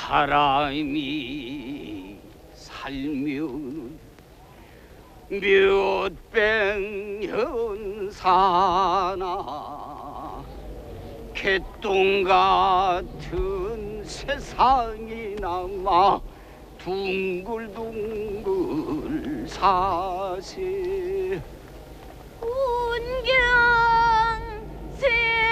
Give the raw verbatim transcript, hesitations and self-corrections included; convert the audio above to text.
사람이 살면 몇백 년 사나 개똥 같은 세상이 남아 둥글둥글 사세 운경 세